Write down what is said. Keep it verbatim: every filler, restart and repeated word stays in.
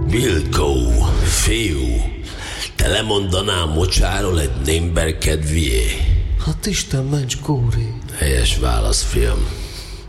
Vilkó, fiú, te lemondanál mocsáról egy némber kedvié? Hát Isten ments, Kóri. Helyes válasz, fiam.